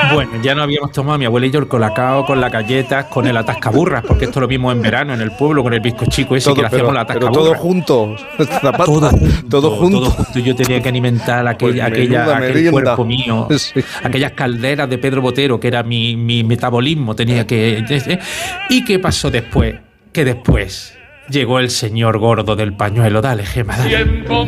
Bueno, ya no habíamos tomado mi abuela y yo el colacao con las galletas, con el atascaburras, porque esto lo vimos en verano en el pueblo con el bizcochico ese Todo, que le hacíamos la pero atascaburras. todo junto. Zapata, Todo junto. Yo tenía que alimentar Pues aquel merienda. cuerpo mío, Sí. aquellas calderas de Pedro Botero, que era mi metabolismo. Tenía que. ¿Y qué pasó después? Que después llegó el señor gordo del pañuelo. Dale, Gema, dale.